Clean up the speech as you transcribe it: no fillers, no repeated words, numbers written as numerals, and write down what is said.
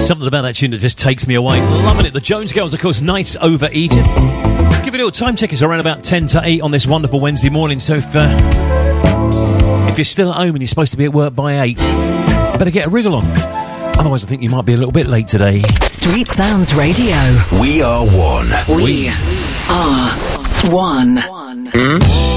Something about that tune that just takes me away. Loving it. The Jones Girls, of course, Night Over Egypt. Give it a little time check. It's around about 10 to 8 on this wonderful Wednesday morning. So if you're still at home and you're supposed to be at work by 8, better get a wriggle on. Otherwise, I think you might be a little bit late today. Street Sounds Radio. We are one. We are one.